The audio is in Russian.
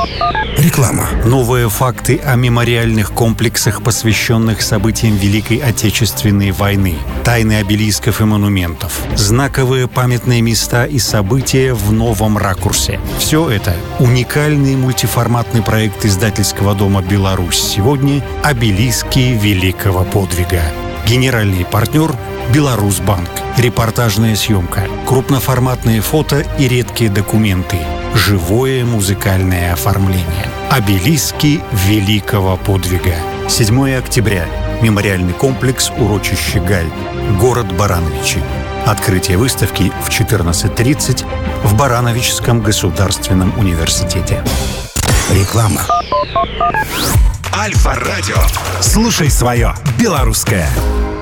Реклама. Новые факты о мемориальных комплексах, посвященных событиям Великой Отечественной войны, тайны обелисков и монументов, знаковые памятные места и события в новом ракурсе. Все это — уникальный мультиформатный проект издательского дома «Беларусь сегодня» «Обелиски великого подвига». Генеральный партнер — «Беларусьбанк». Репортажная съемка, крупноформатные фото и редкие документы, живое музыкальное оформление. «Обелиски великого подвига». 7 октября. Мемориальный комплекс «Урочище Галь», город Барановичи. Открытие выставки в 14:30 в Барановичском государственном университете. Реклама. Альфа-радио. Слушай свое белорусское.